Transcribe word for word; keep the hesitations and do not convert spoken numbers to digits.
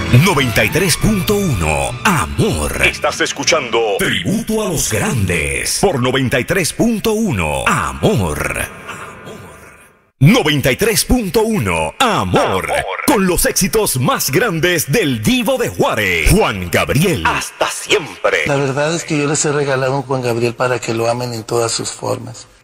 noventa y tres punto uno, Amor. Estás escuchando Tributo a los Grandes por noventa y tres punto uno, Amor. noventa y tres punto uno, Amor. Amor. Con los éxitos más grandes del Divo de Juárez, Juan Gabriel. Hasta siempre. La verdad es que yo les he regalado un Juan Gabriel para que lo amen en todas sus formas.